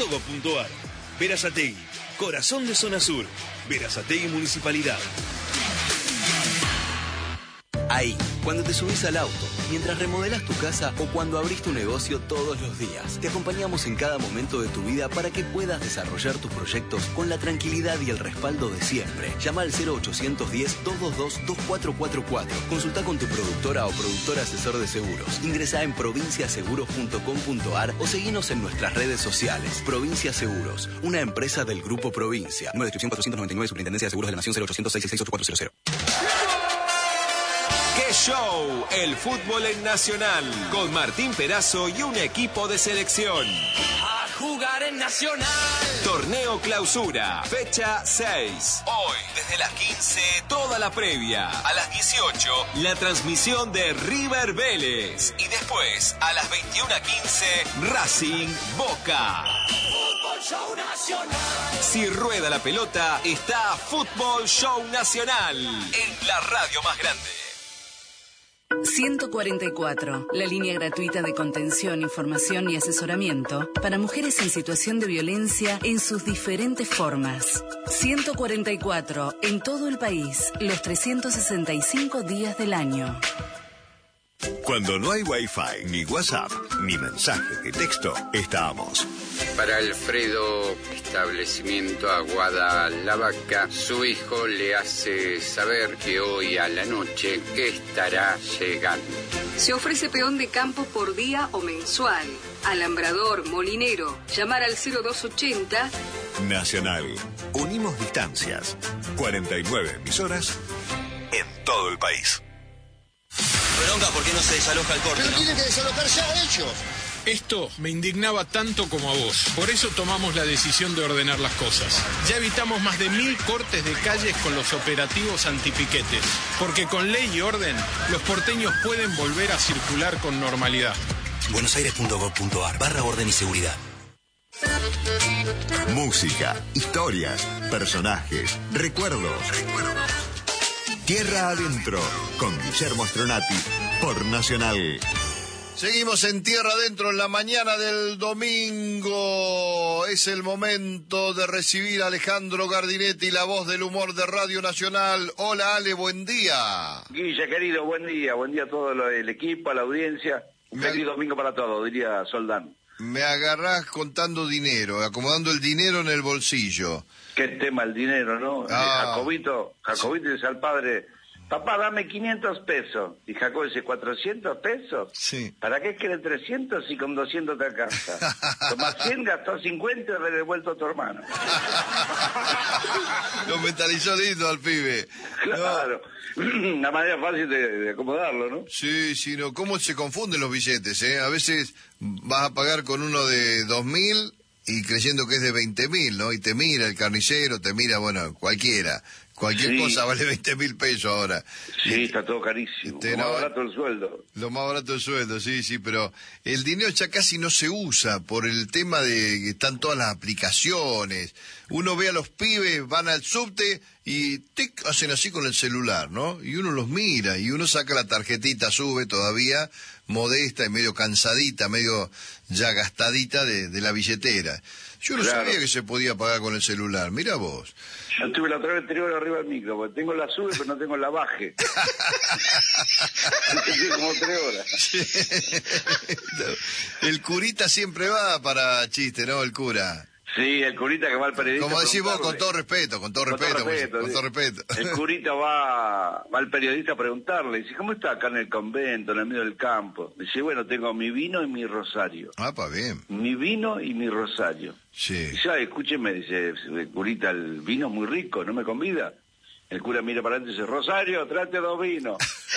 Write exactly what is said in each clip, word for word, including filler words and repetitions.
punto gob punto ar. Berazategui, corazón de zona sur. Berazategui Municipalidad. Ahí, cuando te subís al auto, mientras remodelas tu casa o cuando abrís tu negocio todos los días. Te acompañamos en cada momento de tu vida para que puedas desarrollar tus proyectos con la tranquilidad y el respaldo de siempre. Llama al cero ochocientos diez, doscientos veintidós, veinticuatro cuarenta y cuatro. Consulta con tu productora o productor asesor de seguros. Ingresá en provincia seguros punto com punto ar o seguinos en nuestras redes sociales. Provincia Seguros, una empresa del Grupo Provincia. Número de inscripción cuatrocientos noventa y nueve, Superintendencia de Seguros de la Nación, cero ochocientos seis seis seis ocho cuatro cero cero. ¡Qué show! El fútbol en Nacional, con Martín Perazo y un equipo de selección. A jugar en Nacional. Torneo Clausura, fecha seis. Hoy, desde las quince, toda la previa. A las dieciocho, la transmisión de River Vélez. Y después, a las veintiuna quince, Racing Boca. Fútbol Show Nacional. Si rueda la pelota, está Fútbol Show Nacional, en la radio más grande. ciento cuarenta y cuatro, la línea gratuita de contención, información y asesoramiento para mujeres en situación de violencia en sus diferentes formas. ciento cuarenta y cuatro, en todo el país, los trescientos sesenta y cinco días del año. Cuando no hay Wi-Fi, ni WhatsApp, ni mensaje de texto, estamos. Para Alfredo, establecimiento Aguada La Vaca, su hijo le hace saber que hoy a la noche estará llegando. Se ofrece peón de campo por día o mensual. Alambrador, molinero. Llamar al cero dos ochenta. Nacional. Unimos distancias. cuarenta y nueve emisoras en todo el país. Bronca, ¿por qué no se desaloja el corte? Pero ¿no? tienen que desalojar ya ellos. Esto me indignaba tanto como a vos. Por eso tomamos la decisión de ordenar las cosas. Ya evitamos más de mil cortes de calles con los operativos antipiquetes. Porque con ley y orden, los porteños pueden volver a circular con normalidad. buenosaires punto gob punto ar, barra orden y seguridad. Música, historias, personajes, recuerdos. Recuerdos. Tierra Adentro, con Guillermo Stronati, por Nacional. Seguimos en Tierra Adentro en la mañana del domingo. Es el momento de recibir a Alejandro Gardinetti, la voz del humor de Radio Nacional. Hola Ale, buen día. Guille, querido, buen día. Buen día a todo el equipo, a la audiencia. Un Me feliz ag- domingo para todos, diría Soldán. Me agarrás contando dinero, acomodando el dinero en el bolsillo. Qué tema el dinero, ¿no? Ah. Eh, Jacobito, Jacobito dice al padre, papá, dame quinientos pesos. Y Jacob dice, ¿cuatrocientos pesos? Sí. ¿Para qué quiere trescientos si con doscientos te alcanza? Tomás cien, gastó cincuenta y le he devuelto a tu hermano. Lo mentalizó lindo al pibe. Claro. Una manera fácil de, de acomodarlo, ¿no? Sí, sí, no. ¿Cómo se confunden los billetes, eh? A veces vas a pagar con uno de dos mil y creyendo que es de veinte mil, ¿no? Y te mira el carnicero, te mira, bueno, cualquiera. Cualquier Sí. cosa vale veinte mil pesos ahora. Sí, está todo carísimo. Este, Más no, barato el sueldo. Lo más barato el sueldo, sí, sí, pero el dinero ya casi no se usa por el tema de que están todas las aplicaciones. Uno ve a los pibes, van al subte y tic, hacen así con el celular, ¿no? Y uno los mira y uno saca la tarjetita, sube todavía, modesta y medio cansadita, medio ya gastadita de, de la billetera. Yo no Claro. sabía que se podía pagar con el celular, mira vos. Yo estuve la otra vez anterior arriba del micro, porque tengo la sube pero no tengo la baje. Estuve como tres horas. El curita siempre va para chiste, ¿no? El cura. Sí, el curita que va al periodista. Como decís vos, con preguntarle. todo respeto, con todo Con todo respeto, respeto, con sí. todo respeto. El curita va, va al periodista a preguntarle, dice, ¿cómo está acá en el convento, en el medio del campo? Dice, bueno, tengo mi vino y mi rosario. Ah, pa' bien. Mi vino y mi rosario. Sí. Dice, ay, escúcheme, dice el curita, el vino es muy rico, ¿no me convida? El cura mira para adelante y dice, Rosario, trate dos vinos.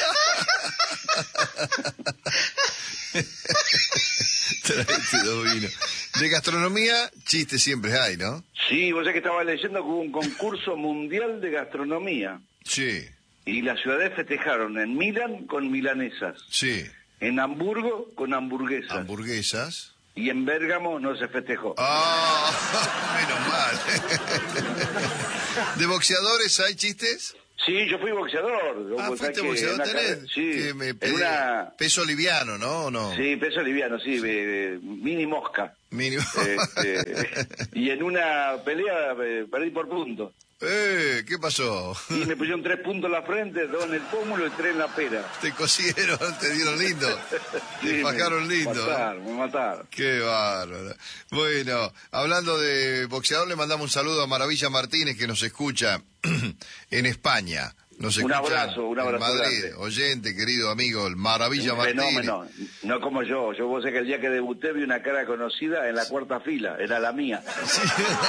Traete dos vinos. De gastronomía, chistes siempre hay, ¿no? Sí, vos sabés que estaba leyendo que hubo un concurso mundial de gastronomía. Sí, Y las ciudades festejaron en Milán con milanesas, sí. en Hamburgo con hamburguesas. Hamburguesas. Y en Bérgamo no se festejó. Ah, menos mal. ¿De boxeadores hay chistes? Sí, yo fui boxeador. Ah, Vos sabés fuiste que boxeador, en una tenés. carrera- Sí, Que me en pedí- una... Peso liviano, ¿no? ¿O no? Sí, peso liviano, sí, eh, mini mosca. Mínimo. Este, y en una pelea eh, perdí por puntos. Eh, ¿qué pasó? Y me pusieron tres puntos en la frente, dos en el pómulo y tres en la pera. Te cosieron, te dieron lindo. Sí, te fajaron me lindo. Me mataron, me mataron. Qué bárbaro. Bueno, hablando de boxeador, le mandamos un saludo a Maravilla Martínez, que nos escucha en España. Nos un abrazo, un abrazo. En Madrid, grande. Oyente, querido amigo, el Maravilla un Martínez. Fenómeno, no como yo. Yo vos sé que el día que debuté vi una cara conocida en la cuarta fila, era la mía. Sí.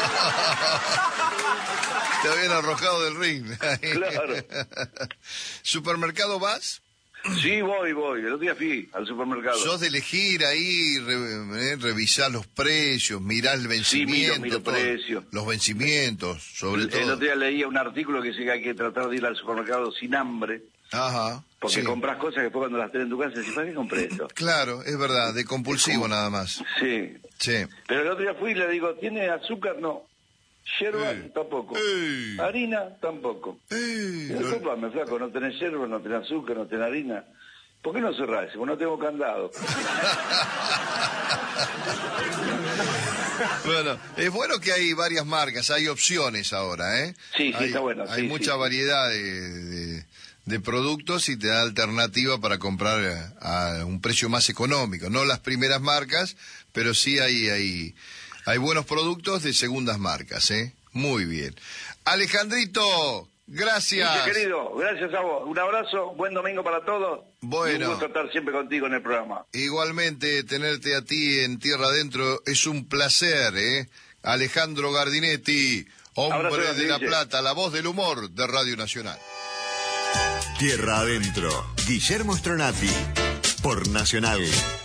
Te habían arrojado del ring. Claro. ¿Supermercado vas? Sí, voy, voy. El otro día fui al supermercado. ¿Sos de elegir ahí, re, eh, revisar los precios, mirar el vencimiento? Sí, miro, miro precios. Los vencimientos, sobre el, todo. El otro día leía un artículo que dice que hay que tratar de ir al supermercado sin hambre. Ajá. Porque sí. compras cosas que después cuando las tenés en tu casa decís, ¿para qué compré esto? Claro, es verdad, de compulsivo como... nada más. Sí. Sí. Pero el otro día fui y le digo, ¿tiene azúcar? No. Yerba, Ey. tampoco. Ey. Harina, tampoco. Ey. Disculpame, flaco, no tenés yerba, no tenés azúcar, no tenés harina. ¿Por qué no cerrás? Porque no tengo candado. Bueno, es bueno que hay varias marcas, hay opciones ahora, ¿eh? Sí, sí, hay, está bueno. Hay sí, mucha sí. variedad de, de, de productos y te da alternativa para comprar a, a un precio más económico. No las primeras marcas, pero sí hay, hay, hay buenos productos de segundas marcas, ¿eh? Muy bien. Alejandrito, gracias. Mucho querido, gracias a vos. Un abrazo, buen domingo para todos. Bueno. Y un gusto estar siempre contigo en el programa. Igualmente, tenerte a ti en Tierra Adentro es un placer, ¿eh? Alejandro Gardinetti, hombre Abrazo, de La Guille. Plata, la voz del humor de Radio Nacional. Tierra Adentro, Guillermo Stronati, por Nacional.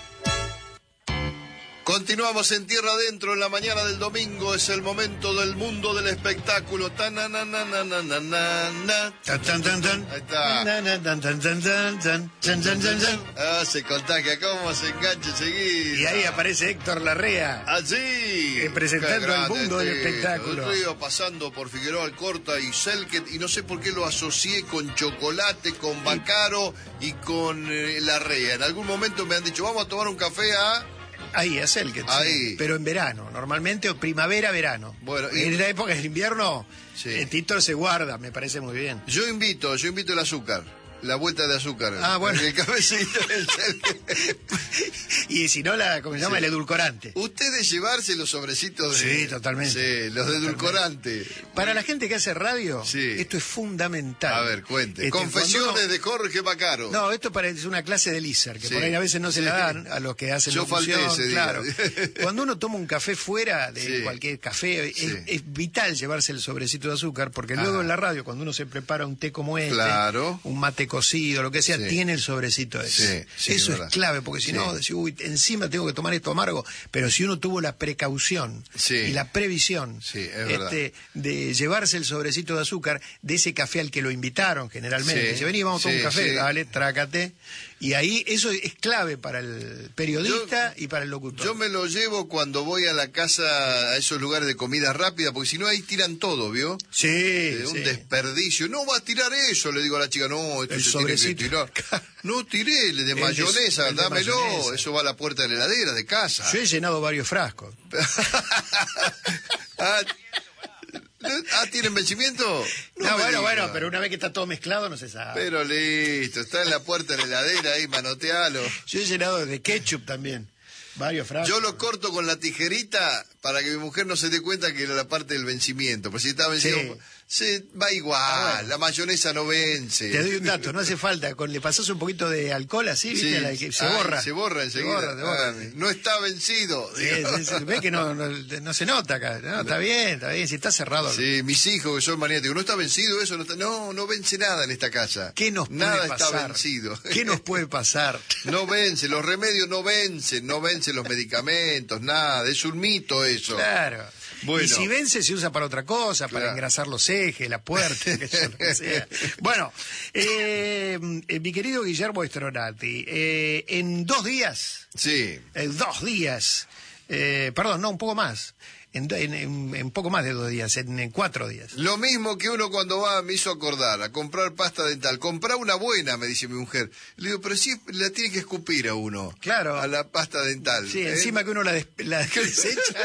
Continuamos en Tierra Adentro en la mañana del domingo. Es el momento del mundo del espectáculo. Tan, na, na, na, na, na, na, na. Tan, tan, tan, tan. Ahí está. Na, na, tan, tan, tan, tan, tan, tan, tan, tan, tan. Ah, se contagia. ¿Cómo se engancha enseguida? Y ahí aparece Héctor Larrea. Así. Representando al mundo del espectáculo. El río pasando por Figueroa Alcorta y Selket. Y no sé por qué lo asocié con chocolate, con Bacaro y con eh, Larrea. En algún momento me han dicho, vamos a tomar un café a... Ahí, a Selket, Ahí. sí, pero en verano, normalmente o primavera, verano. Bueno, y- en la época del invierno, Sí. el Tito se guarda, me parece muy bien. Yo invito, yo invito el azúcar. La vuelta de azúcar. Ah, bueno. El cafecito. el Selket. Y si no, la, ¿cómo se llama? Sí. El edulcorante. Usted de llevarse los sobrecitos de... Sí, totalmente. Sí, los de edulcorante. Para la gente que hace radio, Sí. esto es fundamental. A ver, cuente. Este, Confesiones cuando uno- de Jorge Bacaro. No, esto parece una clase de Lizard, que Sí. por ahí a veces no se Sí. la dan a los que hacen Yo falté locución, ese día. claro. Cuando uno toma un café fuera de Sí. cualquier café, Sí. es, es vital llevarse el sobrecito de azúcar, porque luego Ah. en la radio, cuando uno se prepara un té como este, Claro. un mate cocido, lo que sea, Sí. tiene el sobrecito ese. Sí, sí, Eso es es, verdad. clave, porque si Sí. no, decís, uy, encima tengo que tomar esto amargo, pero si uno tuvo la precaución Sí. y la previsión Sí, es verdad. este, de llevarse el sobrecito de azúcar de ese café al que lo invitaron generalmente, Sí. dice, vení, vamos a tomar Sí, un café, sí. dale, trácate. Y ahí eso es clave para el periodista y para el locutor. Yo me lo llevo cuando voy a la casa, a esos lugares de comida rápida, porque si no ahí tiran todo, ¿vio? Sí, Eh, un sí. desperdicio. No va a tirar eso, le digo a la chica. No, esto El se tiene que sobrecito. tirar. No tiré, el de El de- mayonesa, el de dámelo. mayonesa. Eso va a la puerta de la heladera de casa. Yo he llenado varios frascos. ah, ah, ¿tienen vencimiento? No, me bueno, diga. bueno, pero una vez que está todo mezclado no se sabe. Pero listo, está en la puerta de la heladera ahí, manotealo. Yo he llenado de ketchup también. Varios frascos. Yo lo corto con la tijerita para que mi mujer no se dé cuenta que era la parte del vencimiento. Porque si está vencido, Sí. se va igual, Ah, bueno. la mayonesa no vence. Te doy un dato, no hace falta. Con, le pasas un poquito de alcohol así, ¿viste? Sí. La que se Ay, borra. se borra enseguida. Se borra, se borra. Ah, no está vencido. Sí, sí, sí. Ve que no, no, no se nota acá. No, está bien, está bien. Si está cerrado. Sí, mis hijos que son maniáticos, ¿no está vencido eso? No, está... no, no vence nada en esta casa. ¿Qué nos puede Nada pasar? está vencido. ¿Qué nos puede pasar? No vence, los remedios no vencen, no vencen los medicamentos, nada, es un mito eso. Claro. Bueno. Y si vence se usa para otra cosa, para Claro. engrasar los ejes, la puerta, que yo, lo que sea. Bueno, eh, eh, mi querido Guillermo Stronati, eh, en dos días, Sí. en dos días, Eh, perdón, no, un poco más. En, en, en, en poco más de dos días, en, en cuatro días. Lo mismo que uno cuando va, me hizo acordar, a comprar pasta dental. Comprá una buena, me dice mi mujer. Le digo, pero sí la tiene que escupir a uno. Claro. A la pasta dental. Sí, ¿eh? Encima que uno la, des, la desecha.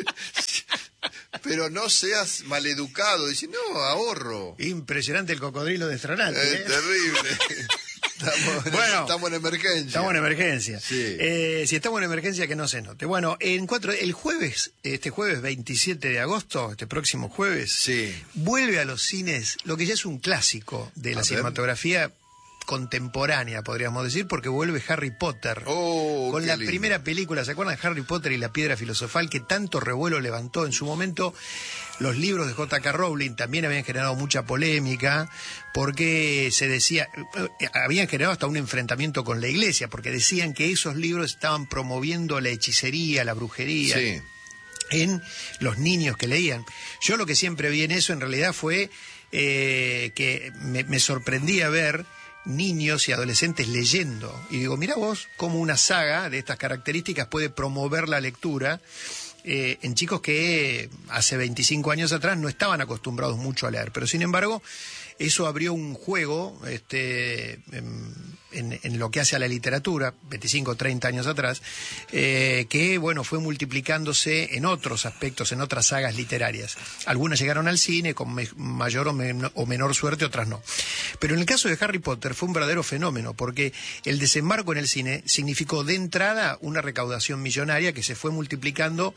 Pero no seas maleducado. Dice, no, ahorro. Impresionante el cocodrilo de Stranati. Es ¿eh? terrible. Estamos, bueno, estamos en emergencia. Estamos en emergencia. Sí. Eh, si estamos en emergencia, que no se note. Bueno, en cuatro, el jueves, este jueves veintisiete de agosto, este próximo jueves, sí. vuelve a los cines lo que ya es un clásico de la a cinematografía ver. contemporánea, podríamos decir, porque vuelve Harry Potter. Oh, con la lindo. primera película, ¿se acuerdan? Harry Potter y la piedra filosofal, que tanto revuelo levantó en su momento. Los libros de J K Rowling también habían generado mucha polémica, porque se decía, habían generado hasta un enfrentamiento con la iglesia, porque decían que esos libros estaban promoviendo la hechicería, la brujería. Sí. En los niños que leían. Yo lo que siempre vi en eso en realidad fue eh, que me, me sorprendía ver niños y adolescentes leyendo. Y digo, mira vos cómo una saga de estas características puede promover la lectura eh, en chicos que hace veinticinco años atrás no estaban acostumbrados mucho a leer. Pero sin embargo, eso abrió un juego este, en, en, en lo que hace a la literatura, veinticinco o treinta años atrás, eh, que bueno, fue multiplicándose en otros aspectos, en otras sagas literarias. Algunas llegaron al cine con me, mayor o, men, o menor suerte, otras no. Pero en el caso de Harry Potter fue un verdadero fenómeno, porque el desembarco en el cine significó de entrada una recaudación millonaria que se fue multiplicando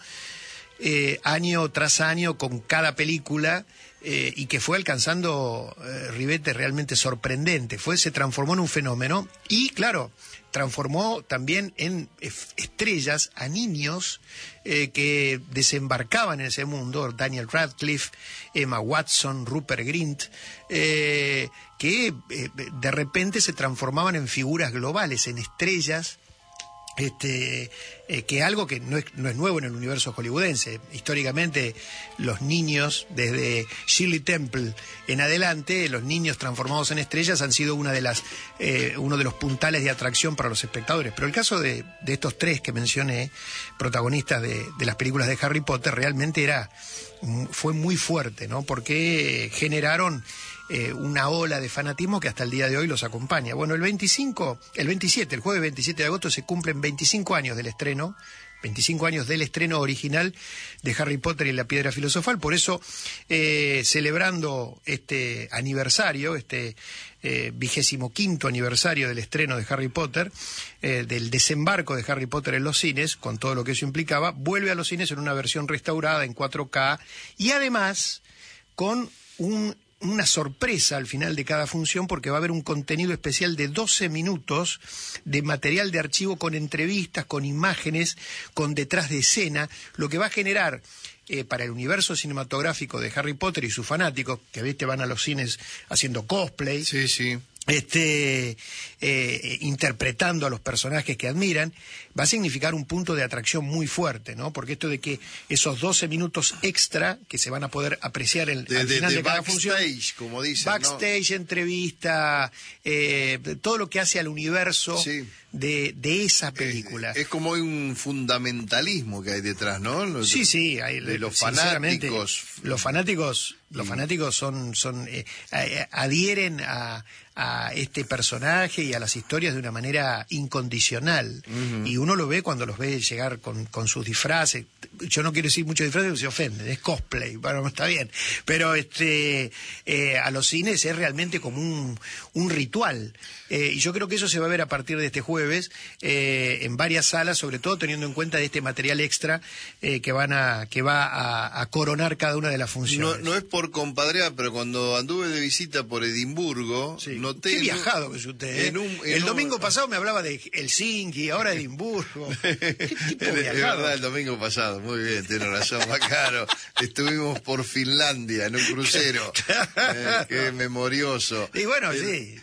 eh, año tras año con cada película. Eh, y que fue alcanzando eh, ribetes realmente sorprendentes. Fue, se transformó en un fenómeno y, claro, transformó también en estrellas a niños eh, que desembarcaban en ese mundo. Daniel Radcliffe, Emma Watson, Rupert Grint, eh, que eh, de repente se transformaban en figuras globales, en estrellas. Este, eh, que algo que no es, no es nuevo en el universo hollywoodense. Históricamente, los niños, desde Shirley Temple en adelante, los niños transformados en estrellas han sido una de las, eh, uno de los puntales de atracción para los espectadores. Pero el caso de, de estos tres que mencioné, protagonistas de, de las películas de Harry Potter, realmente era, fue muy fuerte, ¿no? Porque generaron Eh, una ola de fanatismo que hasta el día de hoy los acompaña. Bueno, el veinticinco, el veintisiete, el jueves veintisiete de agosto se cumplen veinticinco años del estreno, veinticinco años del estreno original de Harry Potter y la piedra filosofal. Por eso, eh, celebrando este aniversario, este eh, vigésimo quinto aniversario del estreno de Harry Potter, eh, del desembarco de Harry Potter en los cines, con todo lo que eso implicaba, vuelve a los cines en una versión restaurada en cuatro K y además con un una sorpresa al final de cada función, porque va a haber un contenido especial de doce minutos de material de archivo con entrevistas, con imágenes, con detrás de escena, lo que va a generar eh, para el universo cinematográfico de Harry Potter y sus fanáticos, que viste van a los cines haciendo cosplay. Sí, sí. Este, eh, interpretando a los personajes que admiran, va a significar un punto de atracción muy fuerte, ¿no? Porque esto de que esos doce minutos extra que se van a poder apreciar el, de, al de, final de, de, de cada backstage, función, como dicen, backstage, ¿no? Entrevista, eh, todo lo que hace al universo sí. de, de esa película. Es, es como un fundamentalismo que hay detrás, ¿no? Los, sí, sí, hay, de los fanáticos. Los fanáticos, los fanáticos son, son eh, adhieren a a este personaje y a las historias de una manera incondicional. Uh-huh. Y uno lo ve cuando los ve llegar con, con sus disfraces. Yo no quiero decir muchos disfraces porque se ofenden, es cosplay, bueno, está bien. Pero este eh, a los cines es realmente como un, un ritual. Eh, y yo creo que eso se va a ver a partir de este jueves eh, en varias salas, sobre todo teniendo en cuenta de este material extra eh, que van a que va a, a coronar cada una de las funciones. No, no es por compadrear, pero cuando anduve de visita por Edimburgo, sí. noté... Qué viajado que es usted, ¿eh? En un, en el domingo un... pasado me hablaba de Helsinki, ahora Edimburgo. ¿Qué tipo es, viajado? Es verdad, el domingo pasado, muy bien, tiene razón, Macaro. Estuvimos por Finlandia en un crucero. eh, qué memorioso. Y bueno, eh, sí.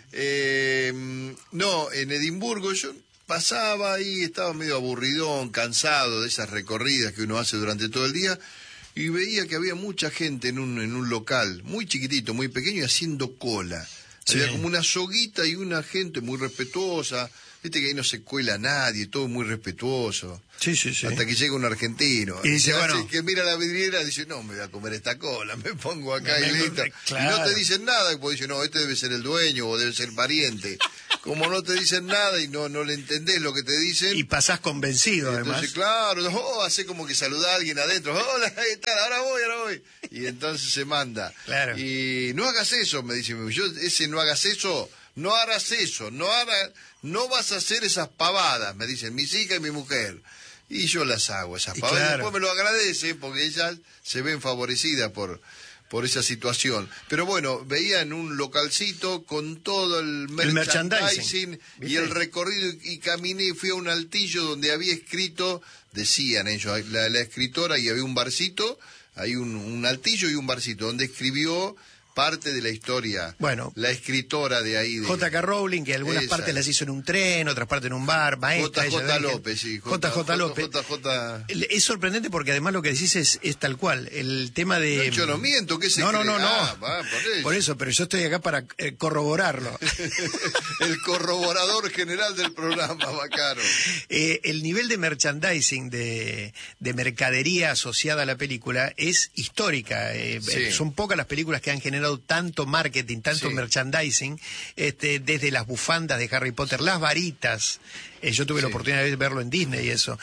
Eh, no, en Edimburgo yo pasaba ahí, estaba medio aburridón, cansado de esas recorridas que uno hace durante todo el día, y veía que había mucha gente en un, en un local, muy chiquitito, muy pequeño, y haciendo cola. Sí. Había como una soguita y una gente muy respetuosa, Viste que ahí no se cuela nadie, todo muy respetuoso. Sí, sí, sí. Hasta que llega un argentino. Y dice, hace, bueno, que mira la vidriera y dice, no, me voy a comer esta cola, me pongo acá me, y listo. claro. Y no te dicen nada, y pues dicen, no, este debe ser el dueño o debe ser pariente. Como no te dicen nada y no, no le entendés lo que te dicen. Y pasás convencido, entonces, además. claro, oh, hace como que saluda a alguien adentro. Hola, ¿qué tal? Ahora voy, ahora voy. Y entonces se manda. Claro. Y no hagas eso, me dice. Yo, ese no hagas eso, no harás eso, no harás, no vas a hacer esas pavadas, me dicen mis hijas y mi mujer. Y yo las hago, esas pavadas. Claro. Y después me lo agradecen porque ellas se ven favorecidas por, por esa situación. Pero bueno, veía en un localcito con todo el merchandising, merchandising, y el recorrido y, y caminé y fui a un altillo donde había escrito, decían ellos, la, la escritora, y había un barcito, hay un, un altillo y un barcito, donde escribió parte de la historia. Bueno, la escritora de ahí. De... J K Rowling, que algunas Esa. partes las hizo en un tren, otras partes en un bar, maestra. J J ella, López, sí. J J López. J J Es sorprendente porque además lo que decís es, es tal cual. El tema de... No, yo no miento, ¿qué se No, no, cree? no, no. Ah, va, por eso. Por eso, pero yo estoy acá para eh, corroborarlo. El corroborador general del programa, Bacaro. Eh, el nivel de merchandising, de, de mercadería asociada a la película es histórica. Eh, Sí. eh, son pocas las películas que han generado tanto marketing, tanto Sí. merchandising, este, desde las bufandas de Harry Potter, las varitas. Eh, yo tuve la Sí. oportunidad de verlo en Disney y eso.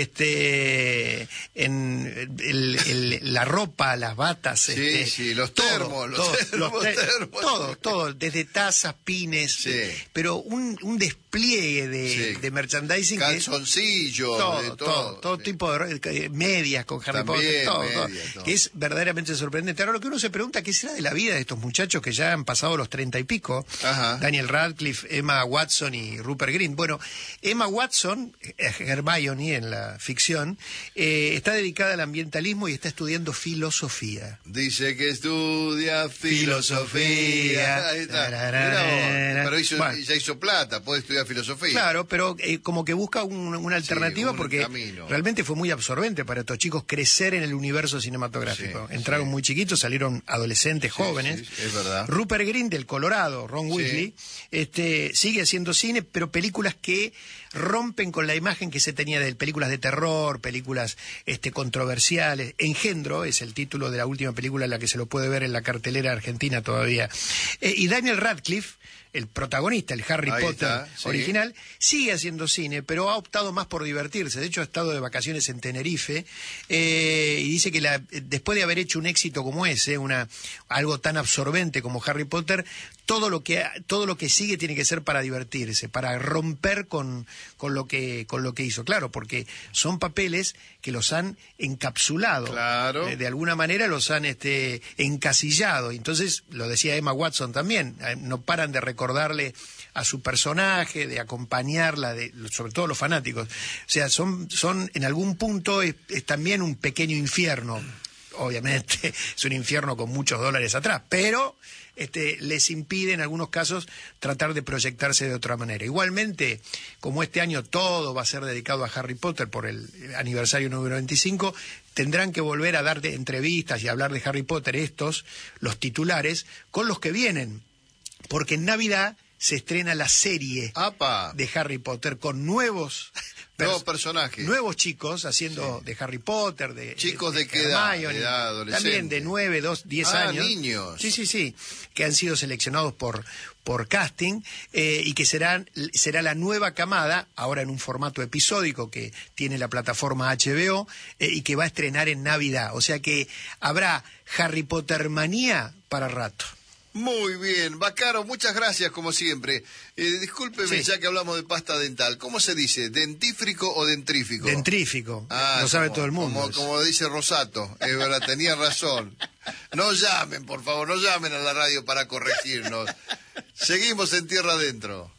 Este, en el- el- la ropa, las batas. Sí, este, sí, los todo, termos, los todo, termos, los te- termos. todo, todo, desde tazas, pines, Sí. eh, pero un, un despliegue de, Sí. de merchandising. que- Calzoncillos, todo, de todo, todo. todo tipo de eh, medias con Harry También, Potter, todo, todo, medias, todo. que es verdaderamente sorprendente. Ahora lo que uno se pregunta, ¿qué será de la vida de estos muchachos que ya han pasado los treinta y pico? Ajá. Daniel Radcliffe, Emma Watson y Rupert Grint. Bueno, Emma Watson, eh, Hermione en la ficción, eh, está dedicada al ambientalismo y está estudiando filosofía. Dice que estudia filosofía. Ahí está. Mirá vos. Pero hizo, Bueno. ya hizo plata, puede estudiar filosofía. Claro, pero eh, como que busca un- una alternativa un porque camino. realmente fue muy absorbente para estos chicos crecer en el universo cinematográfico. Sí, Entraron sí. muy chiquitos, salieron adolescentes, Sí, jóvenes. sí, es verdad. Rupert Grint del Colorado, Ron Sí. Weasley, este, sigue haciendo cine, pero películas que rompen con la imagen que se tenía de películas de terror, películas este, controversiales. Engendro es el título de la última película en la que se lo puede ver en la cartelera argentina todavía. Eh, y Daniel Radcliffe, el protagonista, el Harry Ahí Potter está, sí. original, sigue haciendo cine, pero ha optado más por divertirse. De hecho, ha estado de vacaciones en Tenerife eh, y dice que la, después de haber hecho un éxito como ese, una algo tan absorbente como Harry Potter, todo lo que todo lo que sigue tiene que ser para divertirse, para romper con, con lo que con lo que hizo. Claro, porque son papeles que los han encapsulado. Claro. Eh, de alguna manera los han este encasillado. Entonces, lo decía Emma Watson también, eh, no paran de recordarle a su personaje, de acompañarla, de, sobre todo los fanáticos. O sea, son, son en algún punto es, es también un pequeño infierno. Obviamente, es un infierno con muchos dólares atrás, pero este, les impide en algunos casos tratar de proyectarse de otra manera. Igualmente, como este año todo va a ser dedicado a Harry Potter por el aniversario número veinticinco, tendrán que volver a dar de entrevistas y hablar de Harry Potter estos, los titulares, con los que vienen, porque en Navidad se estrena la serie ¡Apa! de Harry Potter con nuevos Nuevos personajes. nuevos chicos haciendo de Harry Potter, de ¿Chicos de, de qué edad? Hermione, De edad adolescente. también de nueve, dos, diez Ah, años. niños. Sí, sí, sí, que han sido seleccionados por por casting eh, y que serán será la nueva camada ahora en un formato episódico que tiene la plataforma H B O eh, y que va a estrenar en Navidad, o sea que habrá Harry Potter manía para rato. Muy bien, Bacaro, muchas gracias como siempre. Eh, discúlpeme, Sí. ya que hablamos de pasta dental, ¿cómo se dice? ¿Dentífrico o dentrífico? Dentrífico, Ah, lo sabe como- todo el mundo. Como, como dice Rosato, es verdad, tenía razón. No llamen, por favor, no llamen a la radio para corregirnos. Seguimos en Tierra Adentro.